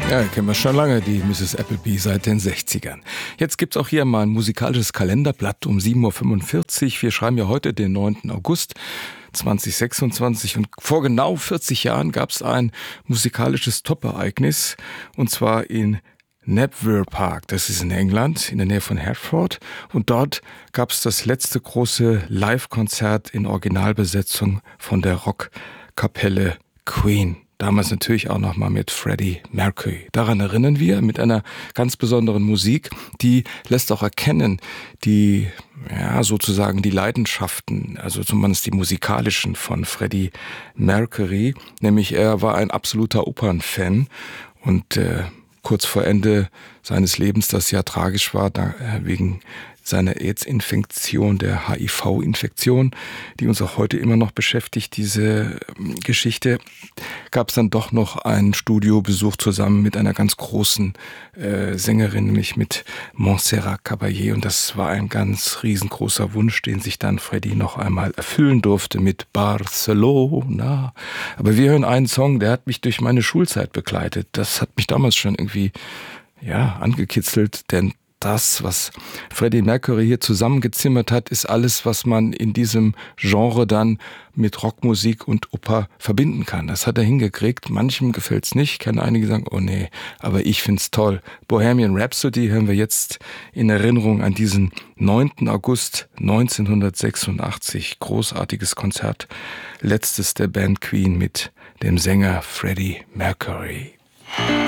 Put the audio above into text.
Ja, kennen wir schon lange, die Mrs. Appleby seit den 60ern. Jetzt gibt's auch hier mal ein musikalisches Kalenderblatt um 7:45 Uhr. Wir schreiben ja heute den 9. August 2026 und vor genau 40 Jahren gab's ein musikalisches Top-Ereignis und zwar in Knebworth Park, das ist in England, in der Nähe von Hertford. Und dort gab's das letzte große Live-Konzert in Originalbesetzung von der Rockkapelle Queen. Damals natürlich auch nochmal mit Freddie Mercury. Daran erinnern wir mit einer ganz besonderen Musik, die lässt auch erkennen, die, ja, sozusagen die Leidenschaften, also zumindest die musikalischen von Freddie Mercury. Nämlich er war ein absoluter Opernfan und kurz vor Ende seines Lebens, das ja tragisch war, wegen seiner AIDS-Infektion, der HIV-Infektion, die uns auch heute immer noch beschäftigt, diese Geschichte, gab es dann doch noch einen Studiobesuch zusammen mit einer ganz großen Sängerin, nämlich mit Montserrat Caballé. Und das war ein ganz riesengroßer Wunsch, den sich dann Freddie noch einmal erfüllen durfte mit Barcelona. Aber wir hören einen Song, der hat mich durch meine Schulzeit begleitet. Das hat mich damals schon irgendwie angekitzelt, denn das, was Freddie Mercury hier zusammengezimmert hat, ist alles, was man in diesem Genre dann mit Rockmusik und Oper verbinden kann. Das hat er hingekriegt. Manchem gefällt's nicht. Kann einige sagen, oh nee, aber ich find's toll. Bohemian Rhapsody hören wir jetzt in Erinnerung an diesen 9. August 1986. Großartiges Konzert. Letztes der Band Queen mit dem Sänger Freddie Mercury.